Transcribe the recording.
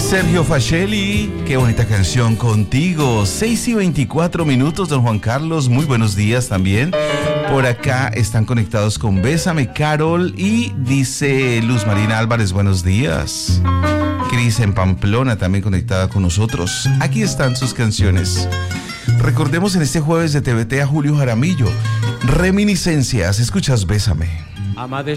Sergio Facelli, qué bonita canción, Contigo. 6:24, don Juan Carlos, muy buenos días también. Por acá están conectados con Bésame, Carol, y dice Luz Marina Álvarez, buenos días. Cris en Pamplona también conectada con nosotros. Aquí están sus canciones. Recordemos en este jueves de TVT a Julio Jaramillo. Reminiscencias, escuchas Bésame. Ama de